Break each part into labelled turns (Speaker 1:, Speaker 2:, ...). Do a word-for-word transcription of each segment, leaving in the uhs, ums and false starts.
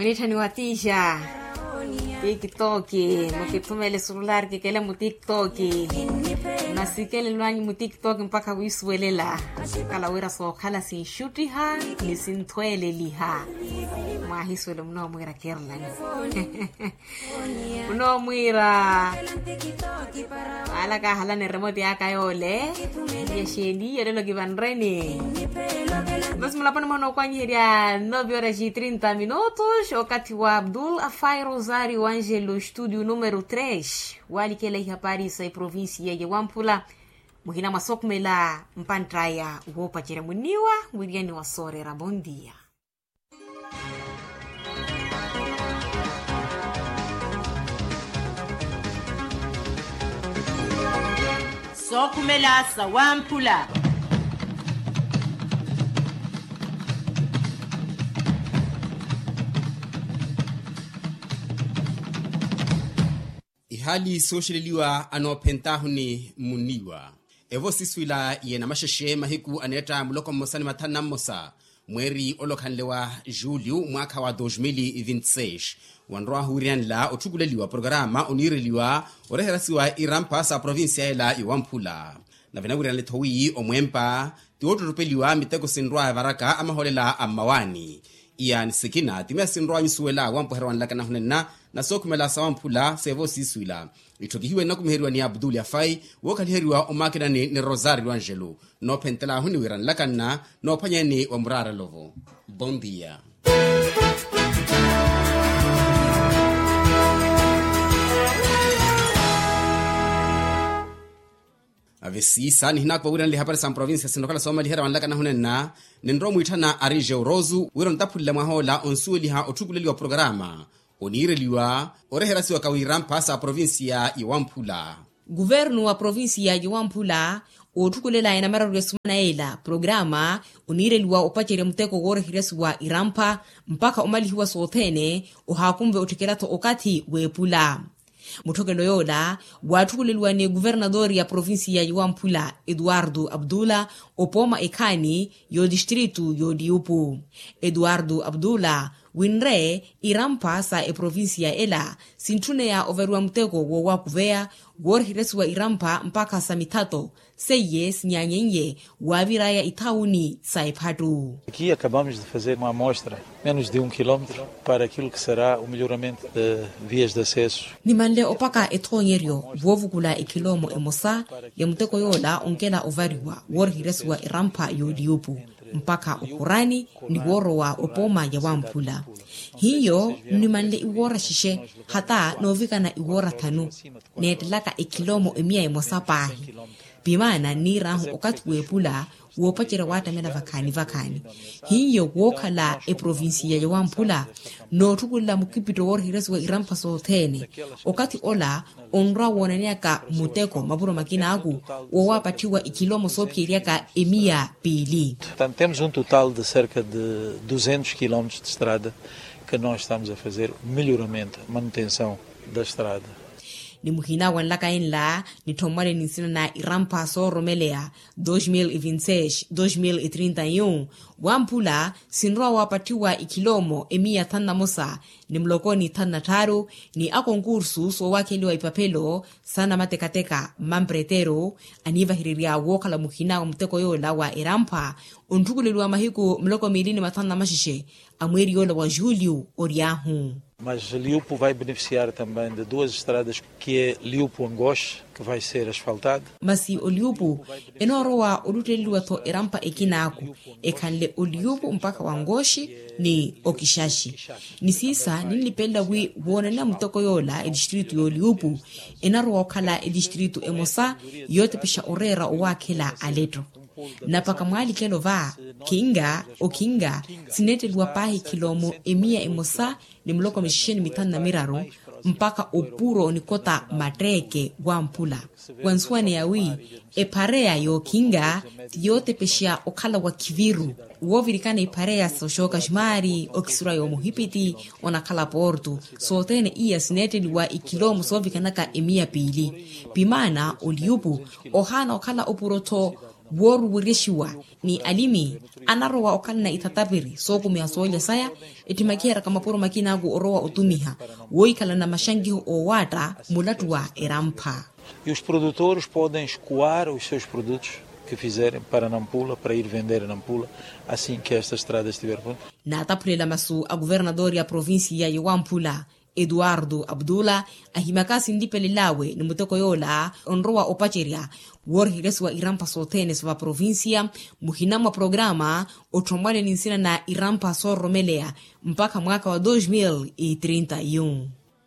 Speaker 1: Wanitani watisha TikTok, mkitumele celular kikele mu TikTok. Nasikele lwanyi mu TikTok mpaka wiswelela. Kala wera so kala sin shuti ha, ni sin twele liha. Mwa hiswele mno mwira kerla. Mno mwira. Ala ka hala ne remote yaka yole. Yesheni yelelo kivanreni. Basi mlapani mwana kwa nyiria nove horas e trinta minutos. Wakati wa Abdul Afai Rosário Ângelo, estúdio número três. Wali kele hihaparisa e província ya Wampula. Muhina masokumela mpantraya uhopa chira muniwa. Wiriani wa sorera. Bom dia.
Speaker 2: Sokumela sa Wampula.
Speaker 3: Ihali socialiliwa anopentahuni muniwa. Evo siswila yena masheshe mahiku aneta muloko mosani matana mosa. Mweri olokanlewa Julio mwaka wa dois mil e vinte e seis. Wanroa hurianla otuguleliwa programa onireliwa oreherasiwa irampa sa provincia ela Iwampula. Na vinagurianle towi omwempa tiwoturupeliwa miteko sinroa varaka amaholela amawani. Ian sikina timia sinroa misuela wampo herwan lakana hunena na sokumela sa Wampula sevo siswila. Itokihiwe na kumheriwa ni Abdul Afai wokaliheriwa omakina ni, ni Rosário Ângelo no pentela huni wiran lakana no panyeni wa murara lovo. Bom dia. Avesi sani hinakwa wiran li hapari sa provincia sinokala soma lihera wanlakana hunena nindro muitana Arije Urozu wiran tapulila mahola onsueliha otukuleliwa programa onireliwa oreherasiwa kawirampa sa provincia Iwampula.
Speaker 1: Governo wa província ya Wampula otukulela ina mara resumana ela programa onireliwa opachere mteko gore hiresiwa irampa mpaka omalihiwa sotene ohakumbe otikelato okati wepula. Mutokelo yola watukulelwa ni governador ya província ya Wampula Eduardo Abdula opoma ekani yo distrito yo Diupu. Eduardo Abdula winre irampa sa e província ela sintune ya overwa mteko wo wakuvea gore hiresiwa irampa mpaka sa mitato seyes nyanyenye waviraya itauni sa epatu.
Speaker 4: Aqui acabamos de fazer uma amostra menos de um quilômetro para aquilo que será o melhoramento de vias de acesso.
Speaker 1: Nimanle opaka etonyerio bovukula ikilomo emosa ya mteko yola onkela ovariwa gore hiresiwa irampa yo Diupu mpaka ukurani ni woro wa opoma ya Wampula. Hiyo ni manle iwora shishe hata novika na iwora tanu netlaka ikilomo emia emosapahi. Bimana ni rahu okati wepula wopachira wata mela vakani vakani. Hiyo wokala e provinsia ya Wampula no tukula mukipito wori hireswa irampa sotene. Okati ola onra wonaniaka muteko maburo makina agu wawapatiwa ikilomo sopieriaka emia pili.
Speaker 4: Portanto, temos um total de cerca de duzentos quilômetros de estrada que nós estamos a fazer melhoramento, manutenção da estrada.
Speaker 1: Ni muhina wanlaka inla ni tomare nisina na irampa so romelea dois mil e vinte e seis dois mil e trinta e um. Wampula sinroa wapatiwa ikilomo emia tana mosa ni mlokoni tana taru ni akonkursu so wakeliwa ipapelo sana matekateka mampretero aniva hiriria wokala muhina wa mteko yola wa irampa ontukulelwa mahiku mloko milini matana mashishe amweri yola wa Julio Oriahu.
Speaker 4: Mas Liupo vai beneficiar também de duas estradas, que é Liupo-Angoche, que vai ser asfaltado.
Speaker 1: Masi o Liupo, enoroa oluteliwa to irampa ekinaku, ekanle o Liupo mpaka wangoshi ni okishashi. Nisisa nilipenda wi wonana mtoko yola e distrito yo Liupo, enaroa okala e distrito emosa, yote pisha orera owakela aletro. Napaka mwali kelo va, kinga o kinga, sinete luwapahi kilomo emia emosa ni mloko mishisheni mitana miraro, mpaka opuro nikota matreke Wampula. Wansuane ya wi, e parea yo kinga, yote peshia okala wa kiviru. Uovirikane iparea so shoka shmari, okisura yo muhipiti, onakala portu. So tene iya sinete luwa ikilomo sovikanaka emia pili. Pimana, Oliupu, ohana okala opuroto, woru wireshiwa ni alimi anarowa okalina itatapiri soko miasoile saya etimakera kama poro makinagu orowa utumiha woikala na mashangiho o wata mulatuwa erampa.
Speaker 4: E os produtores podem escoar os seus produtos que fizerem para Nampula, para ir vender a Nampula, assim que esta estrada estiver pronta.
Speaker 1: Na tapulela masu a governador ya província ya Wampula, Eduardo Abdullah, a himakasi ndipelelawe ni mutoko yola onroa opacheria worhireswa irampa sotenes wa província muhinamwa programa otrombale ninsina na irampa so romelea mpaka mwaka wa dois mil e trinta e um.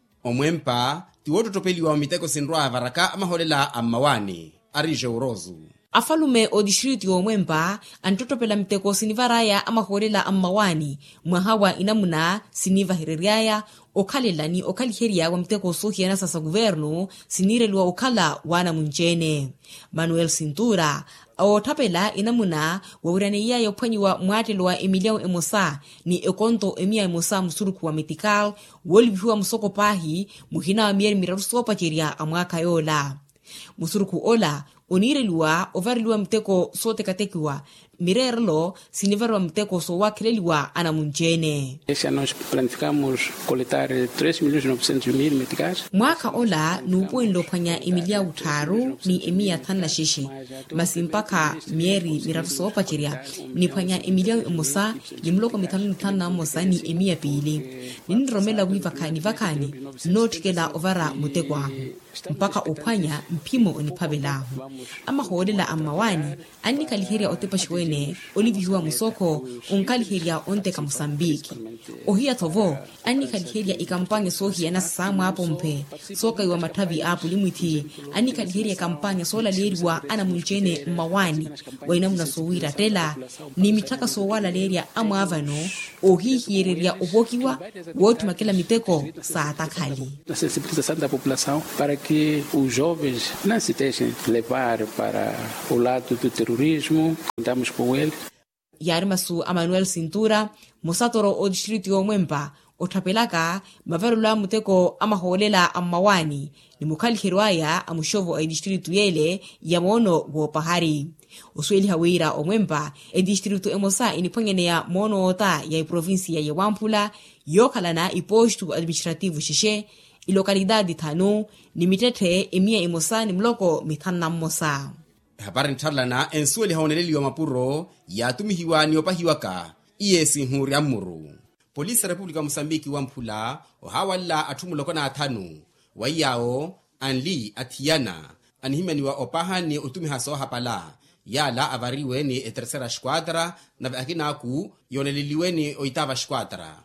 Speaker 3: Omwempa tiwoto topeliwa wa miteko sinroa varaka amaholela amawani arije urozu.
Speaker 1: Afalume o distrito omwempa antotopela miteko sinivaraya amaholela amawani mwahawa inamuna siniva hereriaya okalela ni okaliheria wa miteko sohia na sasa guvernu sinirelwa okala wana munjene. Manuel Cintura o tapela inamuna wawiraniya yopwanyiwa mwatelwa Emiliano Emosa ni ekonto emia Emosa musuruku wa metikal wolibihuwa musoko pahi muhina wa mieri mirarusopa jeria amwaka yola. Musuruku ola onirelwa ovarilwa mteko sote katekiwa mirerlo sinivarwa mteko so wakileliwa ana munjene.
Speaker 2: Esse ano nós planificamos coletar três milhões e novecentos mil meticais.
Speaker 1: Mwaka ola nupuenlo panya emilia utaru ni emia thanna shishi. Masimpaka mieri miraruso pachiria ni panya emilia emosa ni mloko mitanu thanna mosa ni emia pili. Nini romela wivakani vakani notikela ovara mutekwa. Mpaka upanya mpimo onipabelahu. Ama hoodela amawani ani kaliheria otepashwene olivihuwa musoko unkaliheria onteka Mosambiki. Ohia tovo ani kaliheria ikampange sohia na samu hapo mpe soka iwa matavi hapo limwiti ani kaliheria kampanya sola leriwa ana munjene mawani wainamuna sowira tela ni mitaka sowala leria ama avano ohi hiereria ubokiwa wotu makela miteko saa takali.
Speaker 2: A sensibilização da população para que os jovens não se deixem levar para o lado do terrorismo. Contamos com ele.
Speaker 1: Yarimasu Manuel Cintura, Mosatoro o distrito omwempa, otapelaka mavarula muteko amaholela amawani, ni mukali hirwaya amushovo e distrito yele ya mono wo pahari. Usweli hawira omwempa e distrito emosa inipongenea mono ota ya provinsia ya Wampula, yokalana ipostu administrativo shishe, i lokalidadi tanu ni mitete emia emosa ni mloko mitana mosa.
Speaker 3: Habari ntarlana ensueli haoneleli wa mapuro ya tumihiwa ni opahiwaka iesi nhuri amuru. Polisi Republika Mosambiki Wampula ohawala atumulokona atanu wayao anli atiana anihimeni wa opaha ni utumiha soha pala yala avariwe ni tercera squadra na akina ku yoneliliwe ni oitava squadra.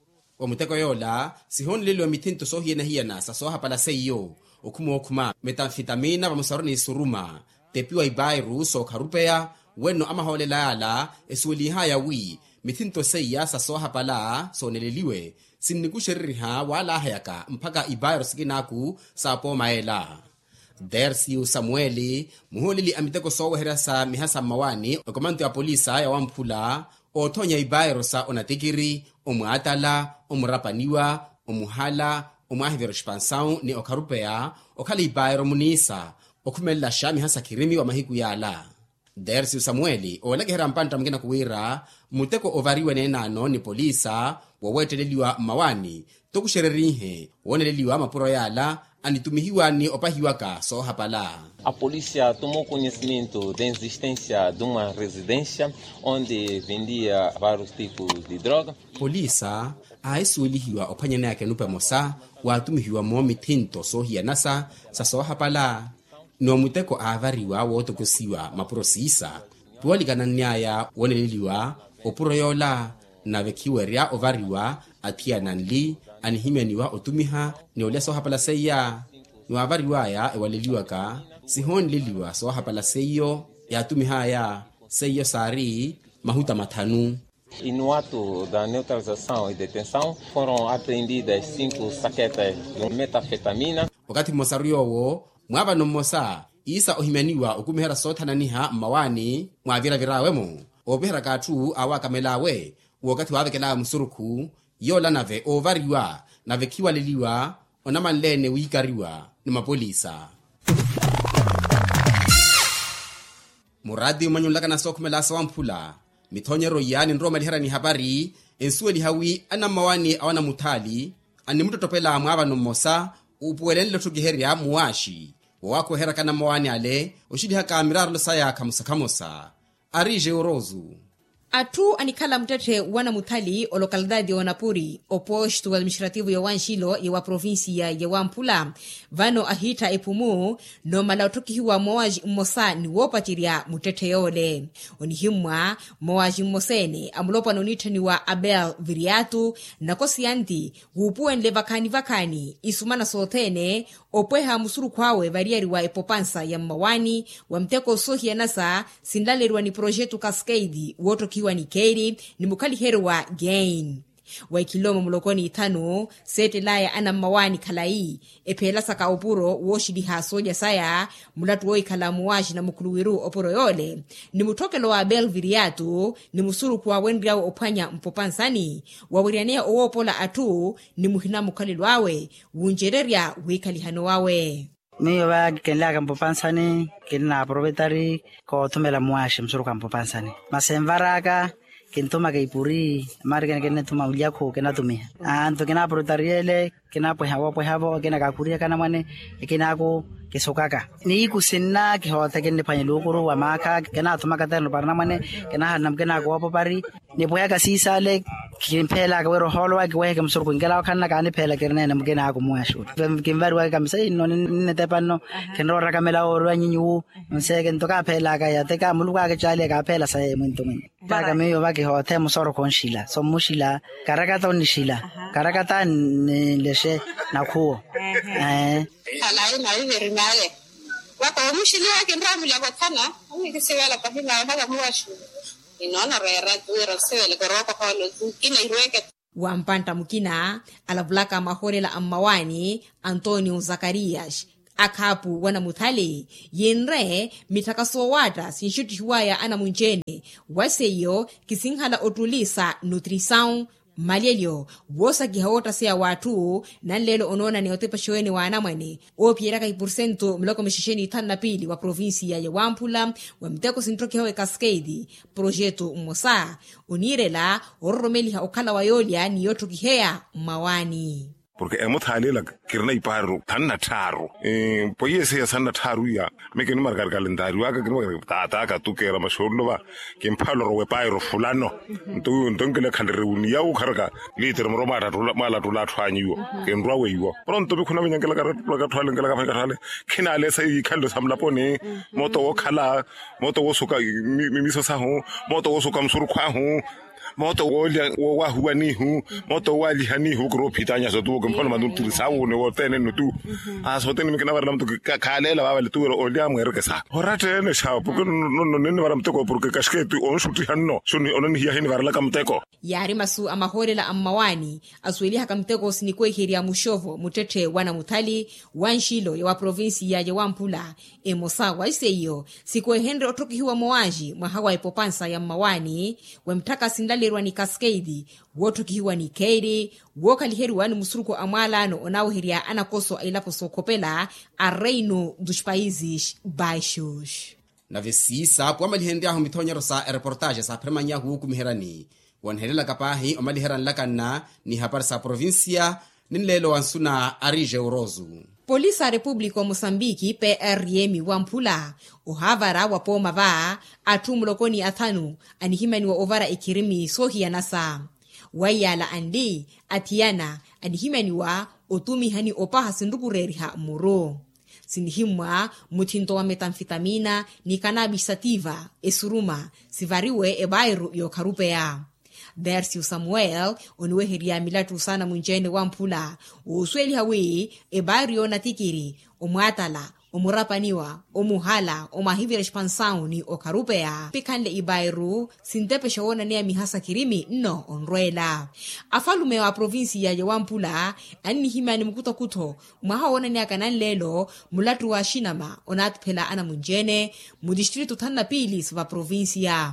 Speaker 3: Wa muteko yola sihon lilo mitinto sohi na hiana sa soha pala seyo okumo okuma metanfetamina bamusaroni suruma tepiwa ibairu so karupea weno ama holela yala esweli haya wi mitinto seya sa soha pala so neleliwe sinikushiriha wala hayaka mpaka ibairu sikinaku sa po maela. Dersiu Samueli muholili amiteko sowa herasa mihasa mawani okomanto ya polisa ya Wampula otonya ibairu sa onatikiri omuatala omurapaniwa omuhala omuahivero expansão ni okarupea okali ibairu munisa okumela shami hasa kirimi wa mahiku yala. Dersiu Samueli olagehera mpanta mgena kuwira muteko ovariwe nenano ni polisa waweteleliwa mawani tokushererihe woneleliwa mapuro yala anitumihiwa ni opahiwaka so hapala.
Speaker 5: A polícia tomou conhecimento da existência de uma residência onde vendia vários tipos de droga.
Speaker 3: Polisa aisuilihiwa opanyana yake nupe mosa watumihiwa mo mitinto so hianasa sa so hapala. No muteko avariwa woto kusiwa maprosisa tuwalikana nyaya woneleliwa opuro yola na vekiweria ovariwa atia nanli anihimeniwa otumiha ni ole so hapala seya ni avariwa ya ewaleliwa ka sihon liliwa so hapala seyo ya tumiha ya seyo sari mahuta matanu.
Speaker 5: E no ato da neutralização e detenção foram apreendidas cinco saquetas de metanfetamina.
Speaker 3: Wakati mosaruyo mwaba no mosa isa ohimeniwa okumihera sotananiha mawani mwavira virawemo obihera katu awakamelawe wakati wavekela musuruku yola nave ovariwa nave kiwaleliwa onamanlene wikariwa ni mapolisa. muradi umanyulaka na sokumela sawamphula mithonyero yani nro malihera ni habari ensuwe lihawi ana mawani awana muthali ani mutotopela mwaba nomosa upuweleni lotugiheria muwashi wako hera kana mawani ale ushidi haka mirar lo saya kamusakamosa arije orozu
Speaker 1: atu anikhala mtete wana muthali o localidade ya Napuri oposto administrativo ya Wanshilo ya wa provinsia ya Wamphula vano ahita epumu no malautukiwa moaji mmosa ni wopatiria mutete yole onihimwa moaji mmosene amulopa nonitani wa Abel Viriatu na kosianti upuenle vakani vakani isumana sotene opweha musuru kwawe variari wa epopansa ya mawani wa mteko sohi ya nasa sindalerwa ni projetu Cascade woto kiwa ni Keiri ni mukali herwa gain wa ikilomo mulokoni itano sete laya ana mawani kalai epela saka opuro woshidi hasoja saya mulatu woi kalamuwaji na mukuluwiru opuro yole ni mutokelo wa Abel Viriatu ni musuru kwa wendria opanya mpopansani wawirianea owopola atu ni muhina mukali lwawe wunjereria wikalihano wawe
Speaker 6: Miyo ba kenlaga mpopansani kina proprietary ko tumela muashi msuru kwa mpopansani masemvaraga kintuma ke ipuri marga kene tuma uliako kena tumia anto kena proprietariele kena pues hawa pues hawa kena kakuria kana mane kena ko kesokaka ni kusinna ke hota kene panyelukuru wa maka kena tuma katelo parna mane kena hanam kena ko popari ni poya sisa le kimpela ka wero holwa ke weke msuru kungela kana kana pela kerne na mgena ko muashu kimbaru wa kamsai no ne tepano kenro ra kamela oro nyinyu mseke ntoka pela ka ya teka muluka ke chale ka pela sai muntumen ka meyo ba ke hote musoro konshila so mushila karakata onishila karakata leshe na kuo eh
Speaker 7: ala ina iveri male wako mushila kenra mula ko tana ni ke sewala pa hina hada muashu inona rera tuero sewele koroko holo ina irweke
Speaker 1: wampanta mukina alavulaka mahorela ammawani Antonio Zacarias akapu wana muthale yenre mitakaso wata sinshuti huwaya ana munjene waseyo kisinghala otulisa nutrição malelio wosa kihawota sea watu na lelo onona ni otepa shoeni wa anamwane o pieraka ipurcento mloko mishisheni tana pili wa provinsia ya Wamphula wa mteko sintroki hawe Cascade projeto umosa unirela oromeli ha okala wayolia ni yoto kihea mawani
Speaker 8: porque hemos salido kirna iparo tanna taro eh poyese ya sanna taro ya meke ni margar calendario aka kirma tata ka tu kera mashorno ba ke mpalo ro wepairo fulano ntu ntonkele khandre unia u kharaka liter mroma ta mala tula thwanyiwo ke ndwa weiwo pronto be khuna benyangela ka ratula ka thwale ngela ka phaka thale khina le sai khando samla pone moto wo khala moto wo suka mimiso sa ho moto wo suka msuru khwa ho moto wolia wa huani hu moto wali hani hu gro pitanya so tu ko ma tu sawo ne wotene no tu a so tene me kana varlam tu khalela ba le tu olia mwere ke sa horate ne sha porque no no ne varam te ko porque kaske tu on shuti hanno suni onon hiya hin varla kam te ko
Speaker 1: yari masu amahorela ammawani asweli hakamteko sinikwe hiria mushovo mutete wana muthali Wanshilo ya wa provinsia ya Wamphula emosa waiseyo sikwe henre otoki hiwa moaji mwahawa ipopansa ya mmawani wemtaka sindali ni Cascade woto kiwa ni Keiri woka liheru wani musuruko amwalano onao hiria anakoso ailapo sokopela a reino dos países baixos
Speaker 3: na vesisa po amalihendea ho mithonyero sa reportage sa premanya hu kumiherani wanhelela kapahi omaliheran lakana ni hapar sa provincia ninlelo wansuna arije orozu
Speaker 1: Polisa Republiko Mosambiki P R M Wamphula uhavara wapo mava atumulokoni athanu anihimani wa ovara ikirimi sohi ya nasa wayala andi atiana anihimani wa otumi hani opaha sindukureriha muro sinihimwa mutinto wa metamfetamina ni cannabis sativa esuruma sivariwe ebairu yokarupea Dersiu Samuel onweheria milatu sana munjene Wamphula usweli hawi ebario na tikiri omwatala omurapaniwa omuhala omahivira expansão ni okarupea pikanle ibairu sintepe shawona ni mihasa kirimi no onrwela afalume wa provinsia ya Wamphula ani himani mkuto kuto mwahaona ni akanan lelo mulatu wa shinama onatphela ana munjene mu distrito thanna pili sa provinsia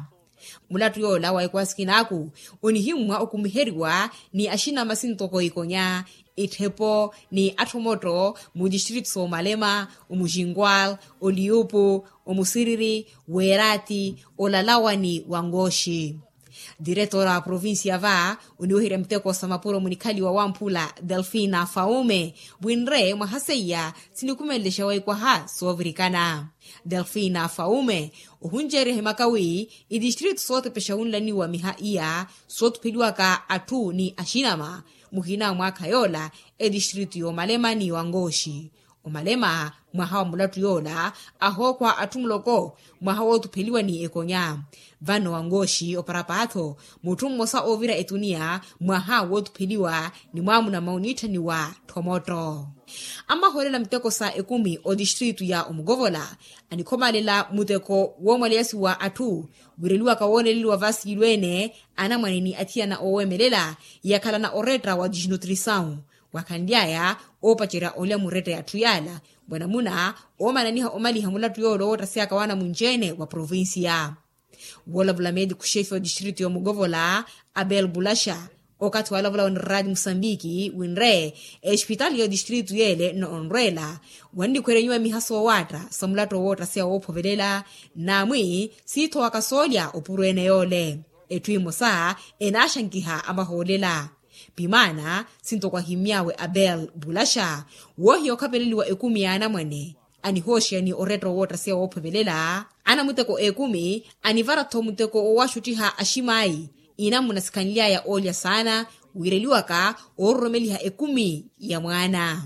Speaker 1: mulatu yola waikwasikinaku onihimwa okumiheriwa ni ashina masintoko ikonya ithepo ni athomoto mu distrito o Malema, o Mujingual, o Liupo, o Musiriri, o Erati, o Lalawani Wangoshi. Diretora wa provinsia va uniohire mteko samapuro munikali wa Wampula Delfina Faume bwinre mahaseya sinikumelesha waikwa ha sovrikana. Delfina Faume uhunjere hemakawi i distrito sote peshaunlani wa miha iya sote piliwaka atu ni ashinama muhina mwaka yola e distrito yo Malema ni Wangoshi. O Malema mwahawa mulatu yola aho kwa atumloko mwahawa tupeliwa ni ekonya. Vano Wangoshi oparapato mutumo sa ovira etunia mwahawa tupeliwa ni mwamu na maunita ni wa tomoto. Ama holela mteko sa ekumi o distrito ya Umugovola anikomalela muteko womaliasi wa atu wireliwa kawoneli wa vasi ilwene ana mwanini atia na owemelela yakala na oretra wa dijinutrisau wakandiaya opachera olya mureta ya tuyala bwana muna omananiha omaliha mulatu yolo otasiaka wana munjene wa provinsia. Wola Vlamedi kushefi wa distrito ya Mugovola Abel Bulasha okati wala vula onradi Msambiki winre hospitali ya distrito yele no onrela wandi kwerenywa mihaso wata samulato wota sia opovelela na mwi sito wakasolya opuruene yole etuimo saa enashankiha amaholela pimana sinto kwa himyawe Abel Bulasha wohi okapeleli wa ekumi ya anamwane anihoshi ani oretro wota sia opovelela ana muteko ekumi anivara to muteko owashutiha ashimai ina munasikanlia ya olya sana wireliwaka oromeliha ekumi ya mwana.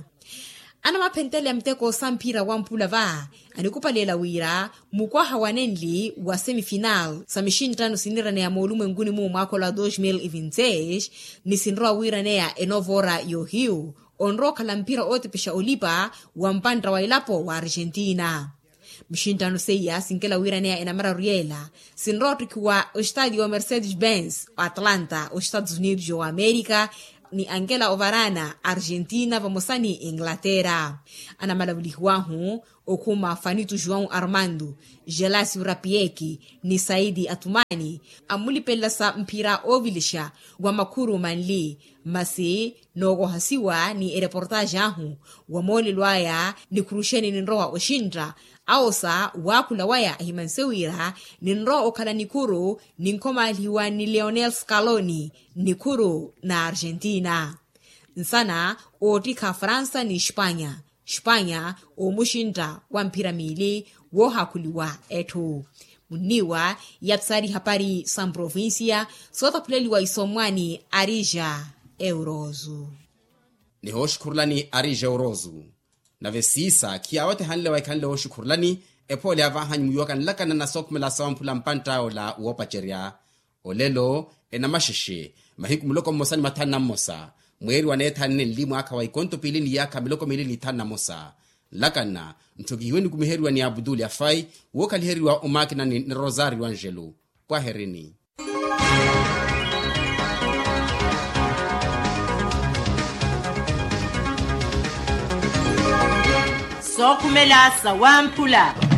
Speaker 1: Ana mapentele ya mteko sampira Wampula va anikupalela wira mukwaha wanenli wa semifinal sa mishintano sinirane ya molumu nguni mu mwako la dois mil e vinte e seis ni sinroa wira nea enovora yohiu onroka la mpira ote pesha olipa wa mpandra wa ilapo wa Argentina. Mishintano seya sinkela wiranea enamara riela sinrotu wa estadio Mercedes-Benz Atlanta os Estados Unidos wa Amerika ni Angela Ovarana Argentina vamosani Inglaterra. Ana malabulihuahu okuma Fanito João Armando Gelasi Rapieki ni Saidi Atumani amulipela sa mpira ovilisha wa makuru manli masi nogo hasiwa ni reportage ahu wa moli lwaya ni kurusheni ninroa oshintra aosa wakula waya himansewira ninro okala nikuru ninkoma liwa ni Lionel Scaloni nikuru na Argentina. Nsana otika Fransa ni Spanya. Spanya o mushinta wa mpira mili woha kuliwa etu. Muniwa yapsari hapari San Provincia sota puleliwa isomwani Arija Eurozu.
Speaker 3: Ni hoshkurlani Arija Eurozu. Na vesisa kia wote hanle waikanle hoshkurlani epole ava hanyumuyokan lakana na sokmela sawampula mpanta ola uopacheria. Olelo enamasheshe mahiku muloko mosani matana mosa. Mweri waneta nili mwaka wa ikonto pilini yaka miloko milini tana mosa. Lakana mtogiweni kumiheriwa ni Abdul Afai wokaliheriwa umakina ni Rosario Angelo. Kwa herini.
Speaker 9: Sokumela sa Wampula.